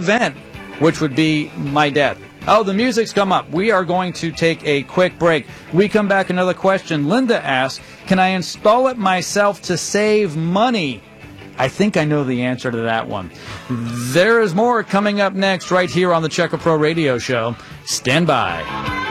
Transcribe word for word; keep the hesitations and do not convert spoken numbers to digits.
event, which would be my death. Oh, the music's come up. We are going to take a quick break. We come back, another question. Linda asks, can I install it myself to save money? I think I know the answer to that one. There is more coming up next right here on the Check A Pro Radio Show. Stand by.